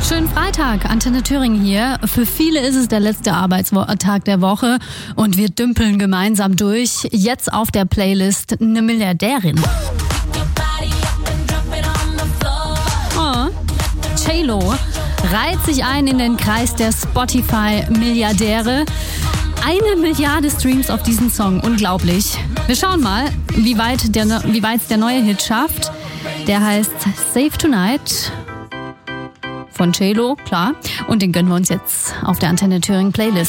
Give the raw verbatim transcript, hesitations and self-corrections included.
Schönen Freitag, Antenne Thüringen hier. Für viele ist es der letzte Arbeitstag der Woche und wir dümpeln gemeinsam durch. Jetzt auf der Playlist eine Milliardärin. Oh. J-Lo reiht sich ein in den Kreis der Spotify-Milliardäre. Eine Milliarde Streams auf diesen Song, unglaublich. Wir schauen mal, wie weit der, wie weit der neue Hit schafft. Der heißt Save Tonight von J-Lo, klar. Und den gönnen wir uns jetzt auf der Antenne Thüringen Playlist.